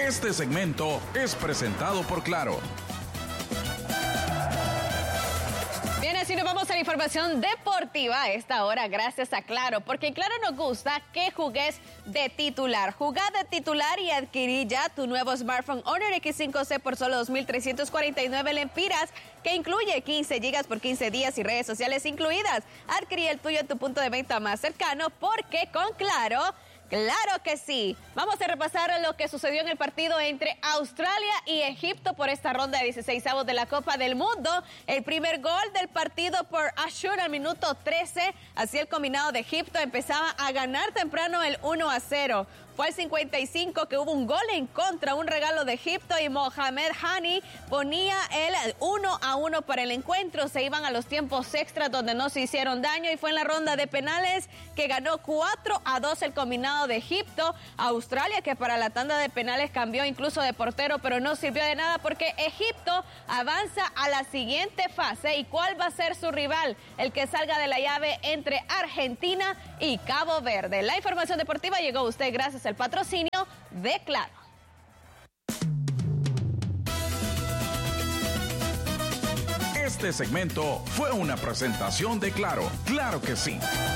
Este segmento es presentado por Claro. Bien, así nos vamos a la información deportiva a esta hora, gracias a Claro, porque en Claro nos gusta que jugues de titular. Jugá de titular y adquirí ya tu nuevo smartphone Honor X5C por solo 2,349 lempiras, que incluye 15 gigas por 15 días y redes sociales incluidas. Adquirí el tuyo en tu punto de venta más cercano, porque con Claro... ¡claro que sí! Vamos a repasar lo que sucedió en el partido entre Australia y Egipto por esta ronda de 16avos de la Copa del Mundo. El primer gol del partido por Ashur al minuto 13. Así el combinado de Egipto empezaba a ganar temprano el 1-0. Fue al 55 que hubo un gol en contra, un regalo de Egipto, y Mohamed Hani ponía el 1-1 para el encuentro. Se iban a los tiempos extras donde no se hicieron daño, y fue en la ronda de penales que ganó 4-2 el combinado de Egipto. Australia, que para la tanda de penales cambió incluso de portero, pero no sirvió de nada porque Egipto avanza a la siguiente fase. ¿Y cuál va a ser su rival? El que salga de la llave entre Argentina y Cabo Verde. La información deportiva llegó a usted gracias al patrocinio de Claro. Este segmento fue una presentación de Claro. ¡Claro que sí!